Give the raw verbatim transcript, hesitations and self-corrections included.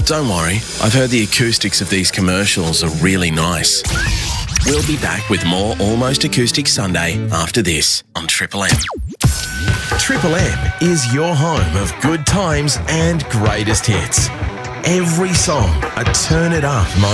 Don't worry, I've heard the acoustics of these commercials are really nice. We'll be back with more Almost Acoustic Sunday after this on Triple M. Triple M is your home of good times and greatest hits. Every song a turn it up moment.